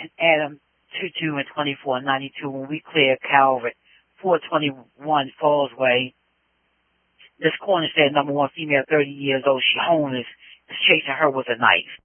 and Adam 22 and 2492 when we clear Calvert 421 Falls Way. This corner said number one female, 30 years old. She homeless. Is chasing her with a knife.